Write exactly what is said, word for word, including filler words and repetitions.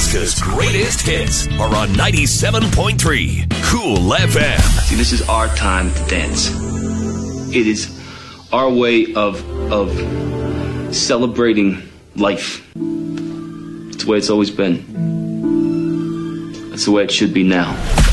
Alaska's greatest hits are on ninety-seven point three Cool F M. See, this is our time to dance. It is our way of of celebrating life. It's the way it's always been. That's the way it should be now.